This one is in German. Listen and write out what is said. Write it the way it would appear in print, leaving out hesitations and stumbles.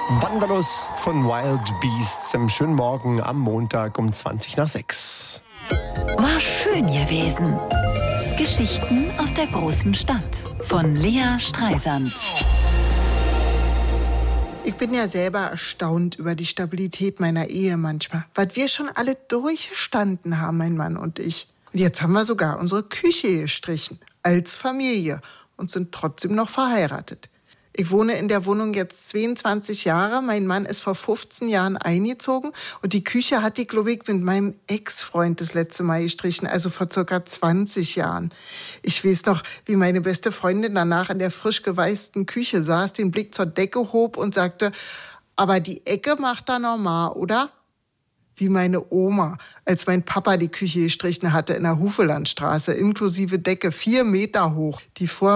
Wanderlust von Wild Beasts im schönen Morgen am Montag um 6:20. War schön gewesen. Geschichten aus der großen Stadt von Lea Streisand. Ich bin ja selber erstaunt über die Stabilität meiner Ehe manchmal. Was wir schon alle durchgestanden haben, mein Mann und ich. Und jetzt haben wir sogar unsere Küche gestrichen. Als Familie. Und sind trotzdem noch verheiratet. Ich wohne in der Wohnung jetzt 22 Jahre. Mein Mann ist vor 15 Jahren eingezogen. Und die Küche hat die, glaube ich, mit meinem Ex-Freund das letzte Mal gestrichen. Also vor circa 20 Jahren. Ich weiß noch, wie meine beste Freundin danach in der frisch geweißten Küche saß, den Blick zur Decke hob und sagte, aber die Ecke macht da normal, oder? Wie meine Oma, als mein Papa die Küche gestrichen hatte in der Hufelandstraße, inklusive Decke, 4 Meter hoch, die vor